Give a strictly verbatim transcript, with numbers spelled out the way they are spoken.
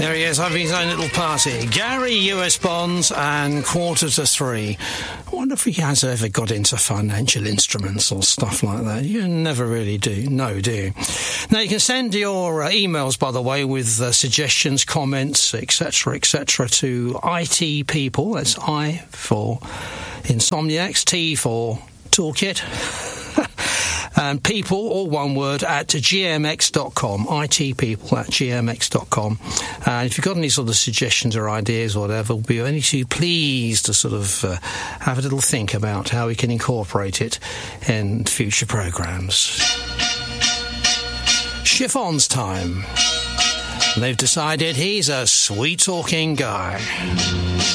There he is, having his own little party. Gary, U S Bonds, and quarter to three. I wonder if he has ever got into financial instruments or stuff like that. You never really do. No, do you? Now, you can send your uh, emails, by the way, with uh, suggestions, comments, et cetera, et cetera, to I T People. That's I for Insomniacs, T for Toolkit. And people, all one word, at g m x dot com. I T people at g m x dot com. And if you've got any sort of suggestions or ideas or whatever, we'll be only too pleased to sort of uh, have a little think about how we can incorporate it in future programmes. Chiffon's time. They've decided he's a sweet-talking guy.